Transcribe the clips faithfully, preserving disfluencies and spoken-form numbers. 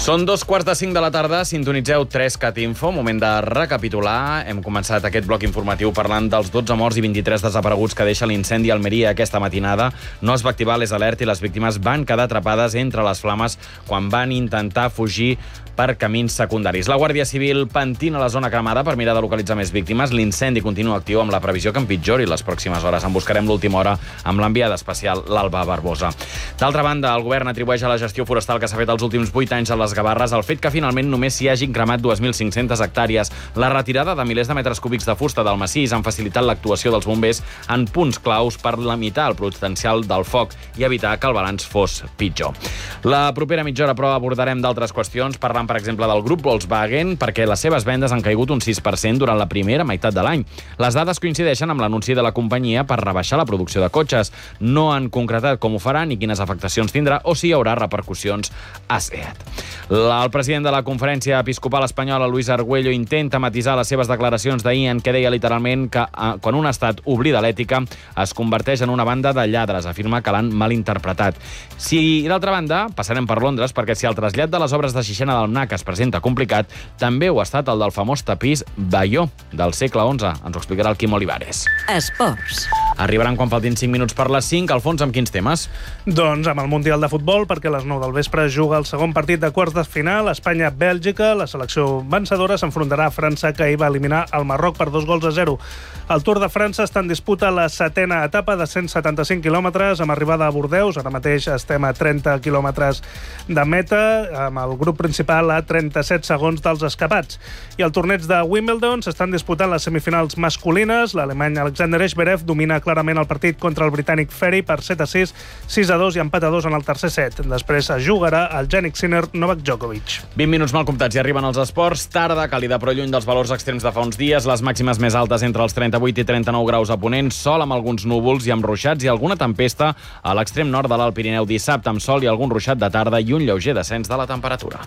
Són dos quarts de cinc de la tarda, sintonitzeu tres cat info, moment de recapitular. Hem començat aquest bloc informatiu parlant dels dotze morts i vint-i-tres desapareguts que deixa l'incendi a Almeria aquesta matinada. No es va activar les alertes i les víctimes van quedar atrapades entre les flames quan van intentar fugir per camins secundaris. La Guàrdia Civil pentina la zona cremada per mirar de localitzar més víctimes. L'incendi continua actiu amb la previsió que empitjori les pròximes hores. En buscarem l'última hora amb l'enviada especial, l'Alba Barbosa. D'altra banda, el govern atribueix a la gestió forestal que s'ha fet els últims vuit anys a les Gavarres el fet que finalment només s'hi hagin cremat dos mil cinc-centes hectàrees. La retirada de milers de metres cúbics de fusta del massís han facilitat l'actuació dels bombers en punts claus per limitar el potencial del foc i evitar que el balanç fos pitjor. La propera mitja hora, però, abordarem d'altres qüestions, parlant, per exemple, del grup Volkswagen, perquè les seves vendes han caigut un sis per cent durant la primera meitat de l'any. Les dades coincideixen amb l'anunci de la companyia per rebaixar la producció de cotxes. No han concretat com ho farà ni quines afectacions tindrà o si hi haurà repercussions a SEAT. El president de la Conferència Episcopal Espanyola, Luis Argüello, intenta matisar les seves declaracions d'ahir en què deia literalment que eh, quan un estat oblida l'ètica es converteix en una banda de lladres. Afirma que l'han malinterpretat. Si, d'altra banda, passarem per Londres, perquè si el trasllat de les obres de Sixena del M N A C es presenta complicat, també ho ha estat el del famós tapís Bayeux del segle onze. Ens ho explicarà el Quim Olivares. Esports. Arribaran quan faltin cinc minuts per les cinc. Alfons, amb quins temes? Doncs amb el Mundial de Futbol, perquè a les nou del vespre juga el segon partit de quarts de final, Espanya-Bèlgica. La selecció vencedora s'enfrontarà a França, que ahir va eliminar el Marroc per dos gols a zero. El Tour de França està en disputa la setena etapa de cent setanta-cinc quilòmetres, amb arribada a Bordeus. Ara mateix estem a trenta quilòmetres de meta, amb el grup principal a trenta-set segons dels escapats. I el torneig de Wimbledon s'estan disputant les semifinals masculines. L'alemany Alexander Zverev domina clarament el partit contra el britànic Ferry per set a sis, sis a dos i empat a dos en el tercer set. Després es jugarà el Jannik Sinner Novak Djokovic. vint minuts mal comptats i arriben els esports. Tarda, càlida però lluny dels valors extrems de fa uns dies. Les màximes més altes entre els trenta-vuit i trenta-nou graus a Ponent, sol amb alguns núvols i amb ruixats i alguna tempesta a l'extrem nord de l'Alt Pirineu. Dissabte amb sol i algun ruixat de tarda i un lleuger descens de la temperatura.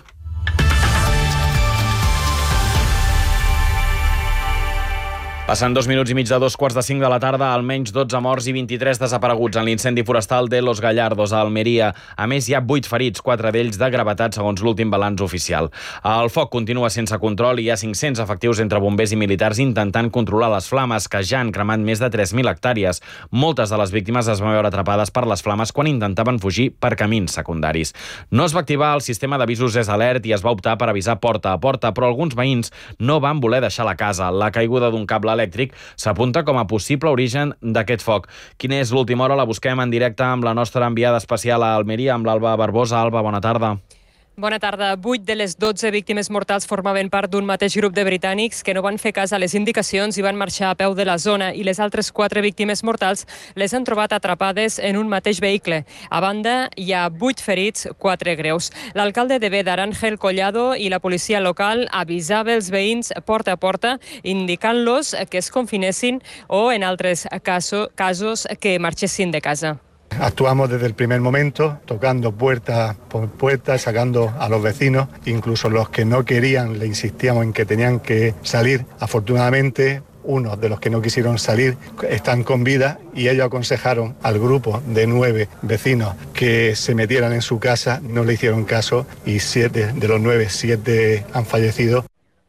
Passant dos minuts i mig de dos quarts de cinc de la tarda, almenys dotze morts i vint-i-tres desapareguts en l'incendi forestal de Los Gallardos, a Almeria. A més, hi ha vuit ferits, quatre d'ells de gravetat, segons l'últim balanç oficial. El foc continua sense control i hi ha cinc-cents efectius entre bombers i militars intentant controlar les flames, que ja han cremat més de tres mil hectàrees. Moltes de les víctimes es van veure atrapades per les flames quan intentaven fugir per camins secundaris. No es va activar el sistema d'avisos S Alert i es va optar per avisar porta a porta, però alguns veïns no van voler deixar la casa. La caiguda d'un cable elèctric s'apunta com a possible origen d'aquest foc. Quina és l'última hora? La busquem en directe amb la nostra enviada especial a Almeria, amb l'Alba Barbosa. Alba, bona tarda. Bona tarda. Vuit de les dotze víctimes mortals formaven part d'un mateix grup de britànics que no van fer cas a les indicacions i van marxar a peu de la zona, i les altres quatre víctimes mortals les han trobat atrapades en un mateix vehicle. A banda, hi ha vuit ferits, quatre greus. L'alcalde de Bédar, Ángel Collado, i la policia local avisava els veïns porta a porta, indicant-los que es confinessin o, en altres casos, casos que marxessin de casa. Actuamos desde el primer momento, tocando puerta por puerta, sacando a los vecinos, incluso los que no querían, le insistíamos en que tenían que salir. Afortunadamente, unos de los que no quisieron salir están con vida y ellos aconsejaron al grupo de nueve vecinos que se metieran en su casa, no le hicieron caso y siete de los nueve, siete han fallecido.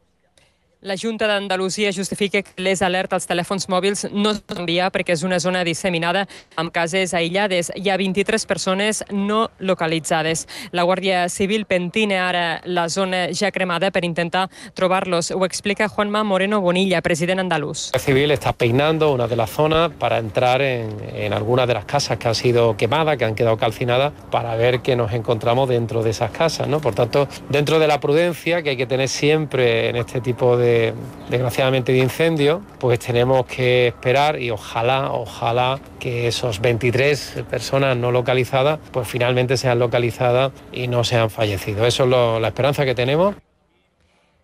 La Junta d'Andalusia justifica que les alertes als telèfons mòbils no s'envia perquè és una zona disseminada amb cases aïllades. Hi ha vint-i-tres persones no localitzades. La Guàrdia Civil pentina ara la zona ja cremada per intentar trobar-los. Ho explica Juanma Moreno Bonilla, president andaluz. La Guàrdia Civil está peinando una de las zonas para entrar en, en algunas de las casas que han sido quemadas, que han quedado calcinadas, para ver qué nos encontramos dentro de esas casas, ¿no? Por tanto, dentro de la prudencia que hay que tener siempre en este tipo de desgraciadamente de incendio, pues tenemos que esperar y ojalá, ojalá que esos veintitrés personas no localizadas, pues finalmente sean localizadas y no sean fallecidos. Eso es lo, la esperanza que tenemos.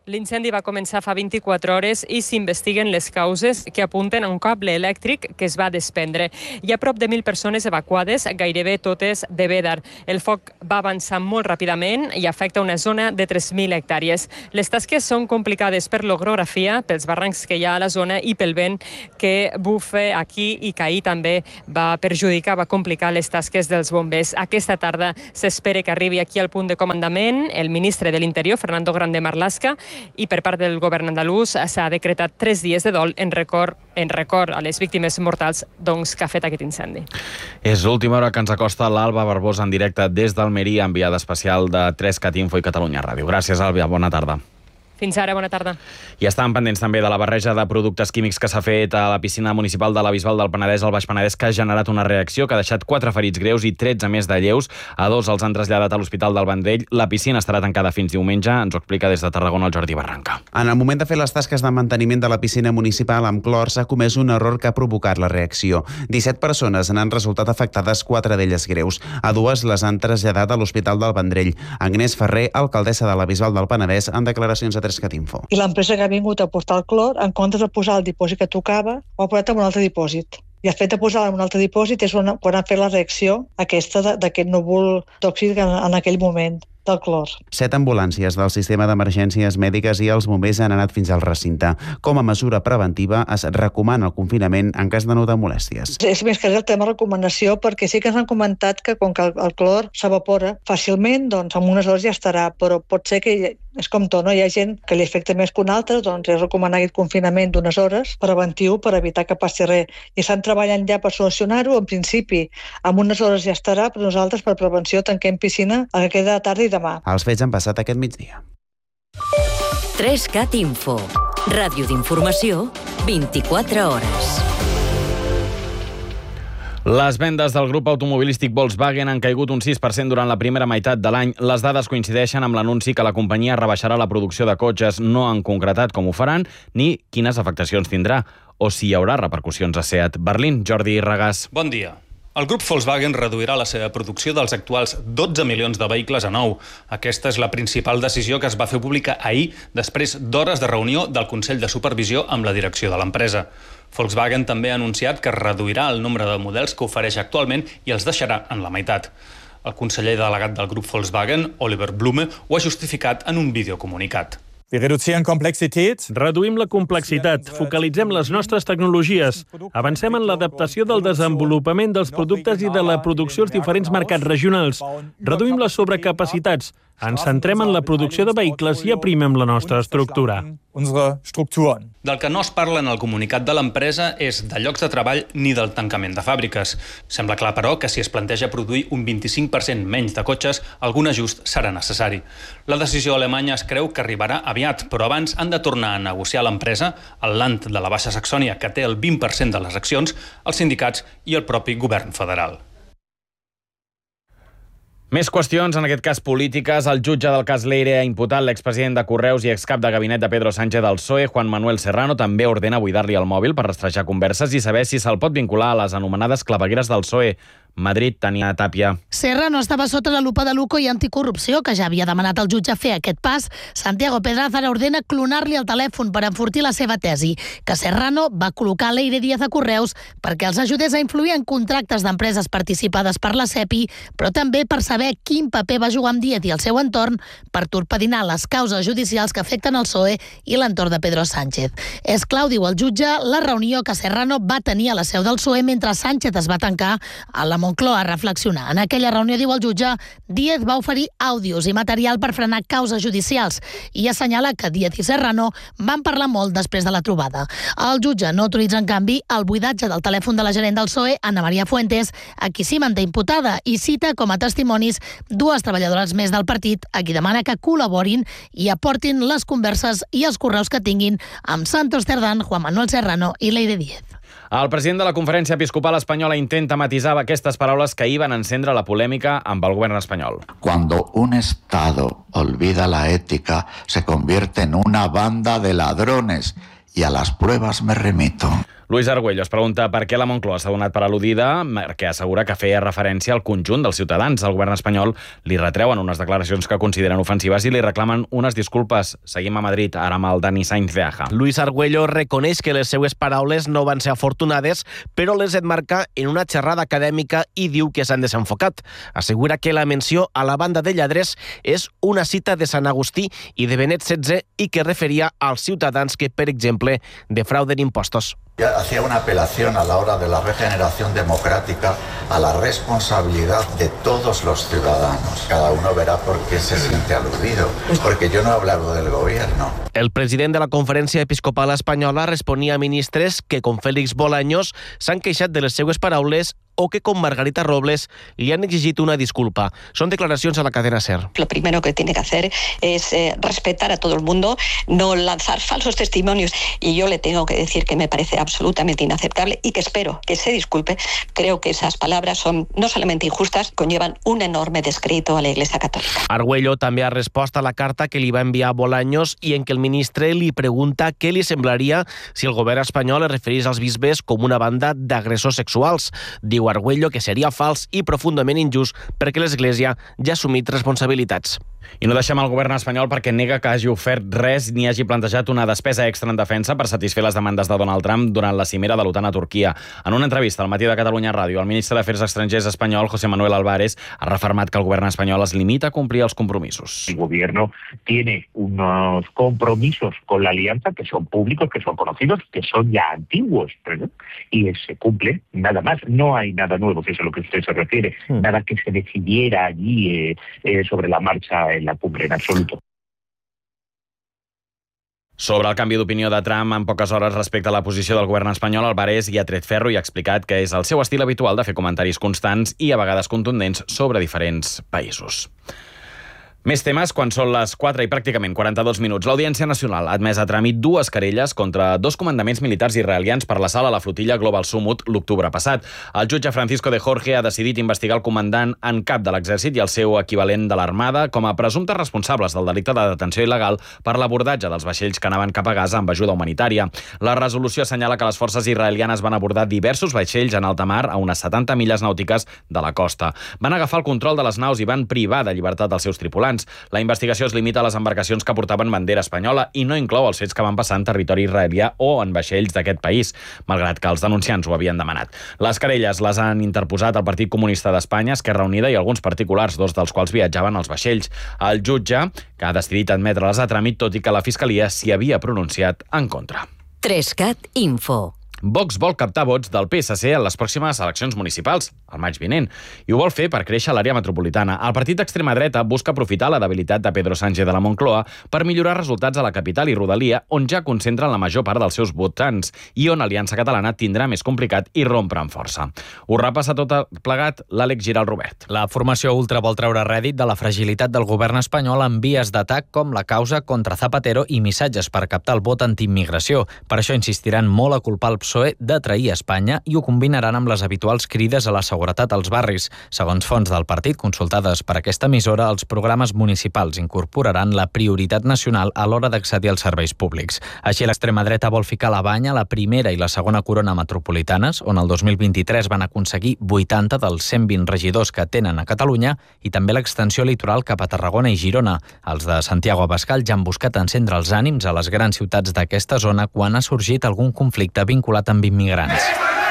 L'incendi va començar fa vint-i-quatre hores i s'investiguen les causes que apunten a un cable elèctric que es va desprendre. Hi ha prop de mil persones evacuades, gairebé totes de Bédar. El foc va avançar molt ràpidament i afecta una zona de tres mil hectàrees. Les tasques són complicades per l'orografia, pels barrancs que hi ha a la zona i pel vent que bufa aquí i que ahir també va perjudicar, va complicar les tasques dels bombers. Aquesta tarda s'espera que arribi aquí al punt de comandament el ministre de l'Interior, Fernando Grande Marlaska, i per part del govern andalús s'ha decretat tres dies de dol en record, en record a les víctimes mortals doncs, que ha fet aquest incendi. És l'última hora que ens acosta l'Alba Barbosa en directe des d'Almeria, enviada especial de tres cat info i Catalunya Ràdio. Gràcies, Àlvia. Bona tarda. Fins ara, bona tarda. I estàvem pendents també de la barreja de productes químics que s'ha fet a la piscina municipal de la Bisbal del Penedès al Baix Penedès, que ha generat una reacció que ha deixat quatre ferits greus i tretze més de lleus. A dos els han traslladat a l'Hospital del Vendrell. La piscina estarà tancada fins diumenge. Ens ho explica des de Tarragona el Jordi Barranca. En el moment de fer les tasques de manteniment de la piscina municipal amb clor s'ha comès un error que ha provocat la reacció. disset persones n'han resultat afectades, quatre d'elles greus. A dues les han traslladat a l'Hospital del Vendrell. Agnès Ferrer, alcaldessa de la Bisbal del Penedès, en declaracions a tres cat info. I l'empresa que ha vingut a portar el clor, en comptes de posar el dipòsit que tocava, ho ha posat en un altre dipòsit. I el fet de posar en un altre dipòsit és quan han fet la reacció aquesta d'aquest núvol tòxic en, en aquell moment del clor. Set ambulàncies del sistema d'emergències mèdiques i els bombers han anat fins al recinte. Com a mesura preventiva es recomana el confinament en cas de notar molèsties. És més que res el tema de recomanació, perquè sí que ens han comentat que com que el, el clor s'evapora fàcilment, doncs en unes hores ja estarà, però pot ser que és com tot, no? Hi ha gent que li afecta més que una altra, doncs és recomanar aquest confinament d'unes hores preventiu per evitar que passi res. I estan treballant ja per solucionar-ho, en principi en unes hores ja estarà, però nosaltres per prevenció tanquem piscina a que queda tarda i demà. Els fets han passat aquest migdia. tres cat info. Ràdio d'informació, vint-i-quatre hores. Les vendes del grup automobilístic Volkswagen han caigut un sis per cent durant la primera meitat de l'any. Les dades coincideixen amb l'anunci que la companyia rebaixarà la producció de cotxes. No han concretat com ho faran ni quines afectacions tindrà o si hi haurà repercussions a Seat. Berlín, Jordi Regàs. Bon dia. El grup Volkswagen reduirà la seva producció dels actuals dotze milions de vehicles a nou. Aquesta és la principal decisió que es va fer pública ahir, després d'hores de reunió del Consell de Supervisió amb la direcció de l'empresa. Volkswagen també ha anunciat que reduirà el nombre de models que ofereix actualment i els deixarà en la meitat. El conseller delegat del grup Volkswagen, Oliver Blume, ho ha justificat en un videocomunicat. Reduïm la complexitat, focalitzem les nostres tecnologies, avancem en l'adaptació del desenvolupament dels productes i de la producció als diferents mercats regionals, reduïm les sobrecapacitats, ens centrem en la producció de vehicles i aprimem la nostra estructura. Del que no es parla en el comunicat de l'empresa és de llocs de treball ni del tancament de fàbriques. Sembla clar, però, que si es planteja produir un vint-i-cinc per cent menys de cotxes, algun ajust serà necessari. La decisió alemanya es creu que arribarà aviat, però abans han de tornar a negociar l'empresa, el Land de la Baixa Saxònia, que té el vint per cent de les accions, els sindicats i el propi govern federal. Més qüestions, en aquest cas polítiques. El jutge del cas Leire ha imputat l'expresident de Correus i excap de gabinet de Pedro Sánchez del P S O E, Juan Manuel Serrano. També ordena buidar-li el mòbil per rastrejar converses i saber si se'l pot vincular a les anomenades clavegueres del P S O E. Madrid, Tania Tàpia. Serrano estava sota la lupa de l'U C O i Anticorrupció, que ja havia demanat al jutge fer aquest pas. Santiago Pedraza ara ordena clonar-li el telèfon per enfortir la seva tesi, que Serrano va col·locar Leire Díaz a Correus perquè els ajudés a influir en contractes d'empreses participades per la SEPI, però també per saber quin paper va jugar amb Díaz i el seu entorn per torpedinar les causes judicials que afecten el P S O E i l'entorn de Pedro Sánchez. És clau, diu el jutge, la reunió que Serrano va tenir a la seu del P S O E mentre Sánchez es va tancar a la Moncloa a reflexionar. En aquella reunió, diu el jutge, Díaz va oferir àudios i material per frenar causes judicials i assenyala que Díaz i Serrano van parlar molt després de la trobada. El jutge no autoritza, en canvi, el buidatge del telèfon de la gerent del P S O E, Ana María Fuentes, a qui s'hi manté imputada, i cita com a testimonis dues treballadores més del partit, a qui demana que col·laborin i aportin les converses i els correus que tinguin amb Santos Cerdán, Juan Manuel Serrano i Leire Díaz. El president de la Conferència Episcopal Espanyola intenta matisar aquestes paraules que ahir van encendre la polèmica amb el govern espanyol. Cuando un Estado olvida la ética, se convierte en una banda de ladrones y a las pruebas me remito. Luis Argüello es pregunta per què la Moncloa s'ha donat per al·ludida, perquè assegura que feia referència al conjunt dels ciutadans. El govern espanyol li retreuen unes declaracions que consideren ofensives i li reclamen unes disculpes. Seguim a Madrid, ara amb el Dani Sainz de Aja. Luis Argüello reconeix que les seues paraules no van ser afortunades, però les enmarca en una xerrada acadèmica i diu que s'han desenfocat. Assegura que la menció a la banda de lladres és una cita de Sant Agustí i de Benet setze i que referia als ciutadans que, per exemple, defrauden impostos. Hacía una apelación a la hora de la regeneración democrática a la responsabilidad de todos los ciudadanos. Cada uno verá por qué se siente aludido, porque yo no he hablado del gobierno. El president de la Conferència Episcopal Espanyola responia a ministres que, com Félix Bolaños, s'han queixat de les seues paraules o que, con Margarita Robles, li han exigit una disculpa. Son declaracions a la cadena SER. Lo primero que tiene que hacer es eh, respetar a todo el mundo, no lanzar falsos testimonios. Y yo le tengo que decir que me parece absolutamente inaceptable y que espero que se disculpe. Creo que esas palabras son no solamente injustas, conllevan un enorme descrédito a la Iglesia Católica. Argüello també ha respost a la carta que li va enviar Bolaños i en què el ministre li pregunta què li semblaria si el govern espanyol es referís als bisbes com una banda d'agressors sexuals. Diu Argüello que seria fals i profundament injust perquè l'Església ja ha assumit responsabilitats. I no deixem el govern espanyol perquè nega que hagi ofert res ni hagi plantejat una despesa extra en defensa per satisfer les demandes de Donald Trump durant la cimera de l'OTAN a Turquia. En una entrevista al Matí de Catalunya Ràdio, el ministre d'Afers Estrangers espanyol, José Manuel Álvarez, ha refermat que el govern espanyol es limita a complir els compromisos. El gobierno tiene unos compromisos con la alianza que son públicos, que son conocidos, que son ya antiguos, ¿no? Y se cumple nada más. No hay nada nuevo, que es a lo que usted se refiere. Mm. Nada que se decidiera allí eh, eh, sobre la marcha en la cumbre en absoluto. Sobre el canvi d'opinió de Trump en poques hores respecte a la posició del govern espanyol, Álvarez hi ha tret ferro i ha explicat que és el seu estil habitual de fer comentaris constants i a vegades contundents sobre diferents països. Més temes quan són les quatre i pràcticament quaranta-dos minuts. L'Audiència Nacional ha admès a tràmit dues querelles contra dos comandaments militars israelians per l'assalt a la flotilla Global Summit l'octubre passat. El jutge Francisco de Jorge ha decidit investigar el comandant en cap de l'exèrcit i el seu equivalent de l'Armada com a presumptes responsables del delicte de detenció il·legal per l'abordatge dels vaixells que anaven cap a Gaza amb ajuda humanitària. La resolució assenyala que les forces israelianes van abordar diversos vaixells en alta mar a unes setanta milles nàutiques de la costa. Van agafar el control de les naus i van privar de llibertat els seus tripulants. La investigació es limita a les embarcacions que portaven bandera espanyola i no inclou els fets que van passar en territori israelià o en vaixells d'aquest país, malgrat que els denunciants ho havien demanat. Les querelles les han interposat el Partit Comunista d'Espanya, Esquerra Unida i alguns particulars, dos dels quals viatjaven als vaixells. El jutge, que ha decidit admetre-les a tràmit, tot i que la Fiscalia s'hi havia pronunciat en contra. Trescat Info. Vox vol captar vots del P S C en les pròximes eleccions municipals, al maig vinent, i ho vol fer per créixer l'àrea metropolitana. El partit d'extrema dreta busca aprofitar la debilitat de Pedro Sánchez de la Moncloa per millorar resultats a la capital i rodalia, on ja concentren la major part dels seus votants i on Aliança Catalana tindrà més complicat i rompre amb força. Ho repassa tot plegat l'Àlex Giral Robert. La formació ultra vol treure rèdit de la fragilitat del govern espanyol en vies d'atac com la causa contra Zapatero i missatges per captar el vot antiimmigració. Per això insistiran molt a culpar el P S O E de trair Espanya i ho combinaran amb les habituals crides a la seguretat als barris. Segons fonts del partit consultades per aquesta emissora, els programes municipals incorporaran la prioritat nacional a l'hora d'accedir als serveis públics. Així, l'extrema dreta vol ficar la banya a la primera i la segona corona metropolitanes, on el dos mil vint-i-tres van aconseguir vuitanta dels cent vint regidors que tenen a Catalunya, i també l'extensió litoral cap a Tarragona i Girona. Els de Santiago Abascal ja han buscat encendre els ànims a les grans ciutats d'aquesta zona quan ha sorgit algun conflicte vinculat amb immigrants.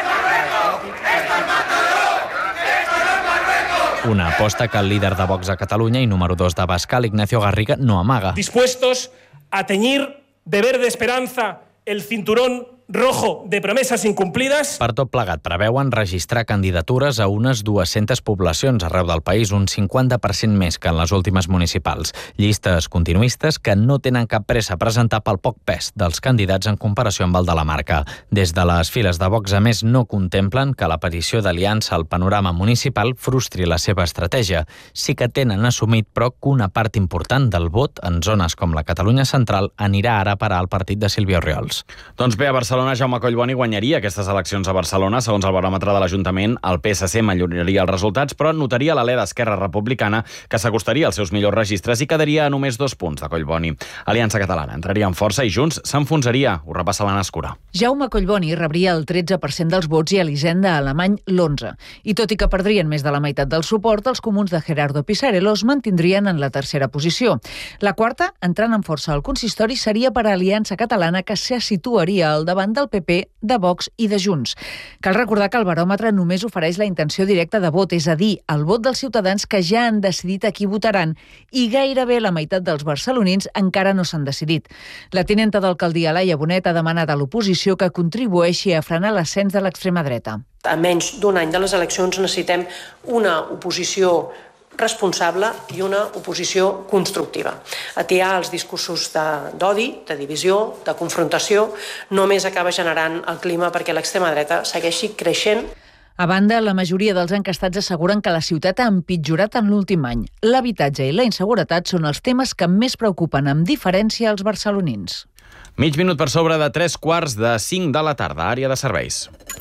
Una aposta que el líder de Vox a Catalunya i número dos d'Abascal, Ignacio Garriga, no amaga. Dispuestos a teñir de verde esperanza el cinturón rojo de promesas incumplidas. Per tot plegat, preveuen registrar candidatures a unes dues-centes poblacions arreu del país, un cinquanta per cent més que en les últimes municipals. Llistes continuistes que no tenen cap pressa a presentar pel poc pes dels candidats en comparació amb el de la marca. Des de les files de Vox, a més, no contemplen que la petició d'aliança al panorama municipal frustri la seva estratègia. Sí que tenen assumit, però, que una part important del vot en zones com la Catalunya central anirà ara a parar al partit de Sílvia Orriols. Doncs bé, a Barcelona Barcelona, Jaume Collboni guanyaria aquestes eleccions a Barcelona. Segons el baròmetre de l'Ajuntament, el P S C milloraria els resultats, però notaria l'alè d'Esquerra Republicana, que s'acostaria als seus millors registres i quedaria a només dos punts de Collboni. Aliança Catalana entraria en força i Junts s'enfonsaria. Ho repassa l'Anna Escura. Jaume Collboni rebria el tretze per cent dels vots i Elisenda Alemany l'onze. I tot i que perdrien més de la meitat del suport, els comuns de Gerardo Pisarello es mantindrien en la tercera posició. La quarta, entrant en força al consistori, seria per a Aliança Catalana, que se situaria al davant del P P, de Vox i de Junts. Cal recordar que el baròmetre només ofereix la intenció directa de vot, és a dir, el vot dels ciutadans que ja han decidit a qui votaran, i gairebé la meitat dels barcelonins encara no s'han decidit. La tinenta d'alcaldia, Laia Bonet, ha demanat a l'oposició que contribueixi a frenar l'ascens de l'extrema dreta. A menys d'un any de les eleccions necessitem una oposició responsable i una oposició constructiva. Atiar els discursos d'odi, de, de divisió, de confrontació, només acaba generant el clima perquè l'extrema dreta segueixi creixent. A banda, la majoria dels encastats asseguren que la ciutat ha empitjorat en l'últim any. L'habitatge i la inseguretat són els temes que més preocupen, amb diferència, als barcelonins. Mig minut per sobre de tres quarts de cinc de la tarda, àrea de serveis.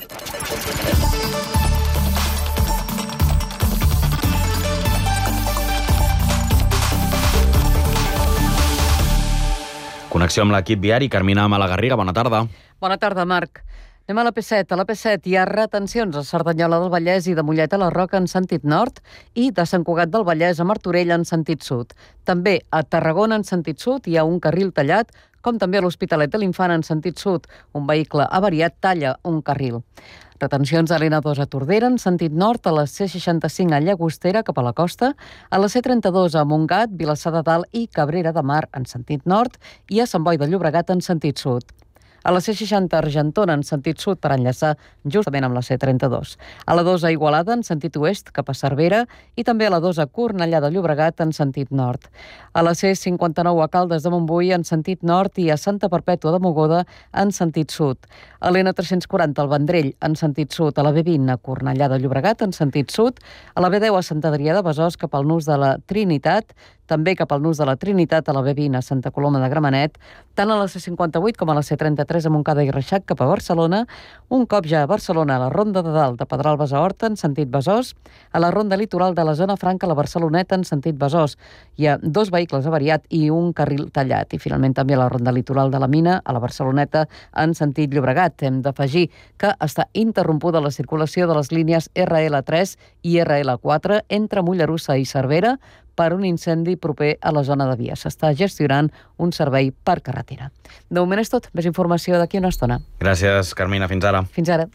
Connexió amb l'equip viari. Carmina Malagarriga, bona tarda. Bona tarda, Marc. Anem a la P set. A la P set hi ha retencions a Cerdanyola del Vallès i de Mollet a la Roca en sentit nord i de Sant Cugat del Vallès a Martorell en sentit sud. També a Tarragona en sentit sud hi ha un carril tallat, com també a l'Hospitalet de l'Infant en sentit sud. Un vehicle avariat talla un carril. Retencions a l'N dos a Tordera en sentit nord, a la C seixanta-cinc a Llagostera cap a la costa, a la C trenta-dos a Montgat, Vilassar de Dalt i Cabrera de Mar en sentit nord i a Sant Boi de Llobregat en sentit sud. A la C seixanta a Argentona en sentit sud per enllaçar justament amb la C trenta-dos. A la dos a Igualada en sentit oest cap a Cervera i també a la dos a Cornellà de Llobregat en sentit nord. A la C cinquanta-nou a Caldes de Montbui en sentit nord i a Santa Perpètua de Mogoda en sentit sud. A l'N tres-cents quaranta al Vendrell en sentit sud, a la B vint a Cornellà de Llobregat en sentit sud, a la B deu a Sant Adrià de Besòs cap al nus de la Trinitat, també cap al nus de la Trinitat a la B vint a Santa Coloma de Gramenet, tant a la C cinquanta-vuit com a la C trenta-tres a Montcada i Reixac cap a Barcelona, un cop ja a Barcelona a la Ronda de Dalt de Pedralbes a Horta en sentit Besòs, a la Ronda Litoral de la Zona Franca a la Barceloneta en sentit Besòs. Hi ha dos vehicles avariat i un carril tallat. I finalment també a la Ronda Litoral de la Mina a la Barceloneta en sentit Llobregat. Hem d'afegir que està interrompuda la circulació de les línies R L tres i R L quatre entre Mollerussa i Cervera per un incendi proper a la zona de via. S'està gestionant un servei per carretera. De moment és tot. Més informació d'aquí una estona. Gràcies, Carmina. Fins ara. Fins ara.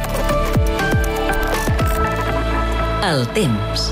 El temps.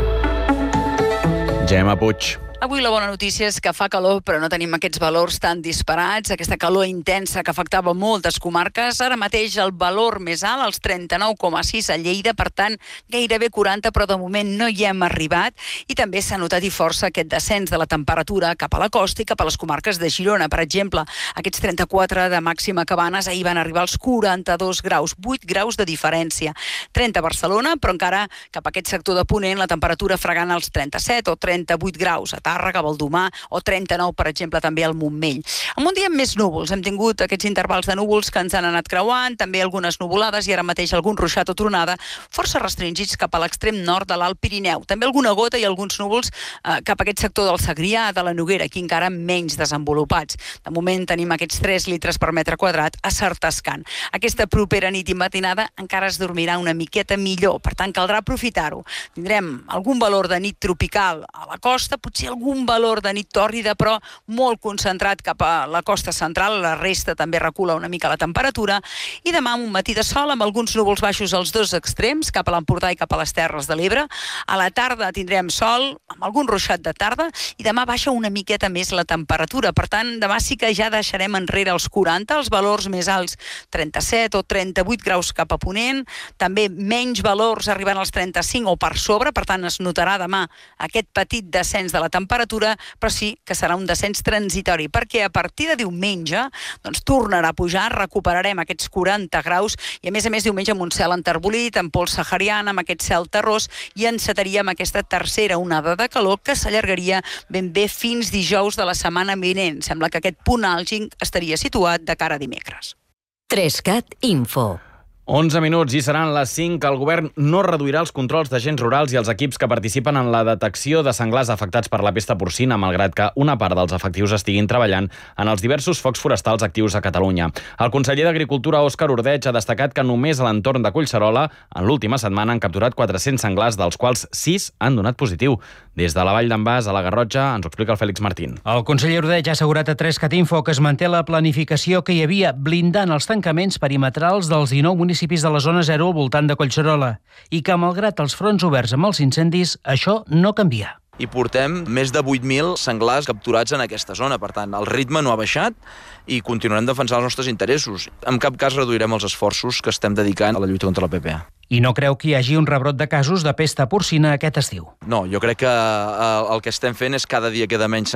Gemma Puig. Avui la bona notícia és que fa calor, però no tenim aquests valors tan disparats, aquesta calor intensa que afectava moltes comarques. Ara mateix el valor més alt, els trenta-nou coma sis a Lleida, per tant, gairebé quaranta, però de moment no hi hem arribat. I també s'ha notat i força aquest descens de la temperatura cap a la costa i cap a les comarques de Girona. Per exemple, aquests trenta-quatre de màxima Cabanes ahir van arribar als quaranta-dos graus, vuit graus de diferència. trenta a Barcelona, però encara cap a aquest sector de Ponent la temperatura fregant als trenta-set o trenta-vuit graus. A Tàrrega, Baldomar o trenta-nou, per exemple, també al Montmell. Amb un dia amb més núvols, hem tingut aquests intervals de núvols que ens han anat creuant, també algunes nuvolades i ara mateix algun ruixat o tronada força restringits cap a l'extrem nord de l'Alt Pirineu. També alguna gota i alguns núvols eh, cap a aquest sector del Segrià, de la Noguera, aquí encara menys desenvolupats. De moment tenim aquests tres litres per metre quadrat a Sartascan. Aquesta propera nit i matinada encara es dormirà una miqueta millor, per tant caldrà aprofitar-ho. Tindrem algun valor de nit tropical a la costa, potser algun valor de nit tòrrida, però molt concentrat cap a la costa central. La resta també recula una mica la temperatura. I demà un matí de sol amb alguns núvols baixos als dos extrems, cap a l'Empordà i cap a les Terres de l'Ebre. A la tarda tindrem sol, amb algun ruixat de tarda, i demà baixa una miqueta més la temperatura. Per tant, demà sí que ja deixarem enrere els quaranta, els valors més alts, trenta-set o trenta-vuit graus cap a Ponent, també menys valors arribant als trenta-cinc o per sobre, per tant es notarà demà aquest petit descens de la temperatura, però sí que serà un descens transitori, perquè a partir de diumenge doncs, tornarà a pujar, recuperarem aquests quaranta graus i a més a més diumenge amb un cel enterbolit, amb pols sahariana, amb aquest cel terrós, i encetaríem aquesta tercera onada de calor que s'allargaria ben bé fins dijous de la setmana vinent. Sembla que aquest punt àlgid estaria situat de cara a dimecres. Trescat Info. onze minuts i seran les cinc. El govern no reduirà els controls d'agents rurals i els equips que participen en la detecció de senglars afectats per la pesta porcina, malgrat que una part dels efectius estiguin treballant en els diversos focs forestals actius a Catalunya. El conseller d'Agricultura, Òscar Ordeig, ha destacat que només a l'entorn de Collserola, en l'última setmana, han capturat quatre-cents senglars, dels quals sis han donat positiu. Des de la Vall d'en Bas a la Garrotxa ens ho explica el Fèlix Martín. El conseller Ordeig ha assegurat a Trescat Info que es manté la planificació que hi havia, blindant els tancaments perimetrals dels dinou municipis de la zona zero al voltant de Collserola i que, malgrat els fronts oberts amb els incendis, això no canvia. I portem més de vuit mil senglars capturats en aquesta zona. Per tant, el ritme no ha baixat i continuarem defensant els nostres interessos. En cap cas reduirem els esforços que estem dedicant a la lluita contra la P P A. I no creu que hi hagi un rebrot de casos de pesta porcina aquest estiu? No, jo crec que el que estem fent és cada dia queda menys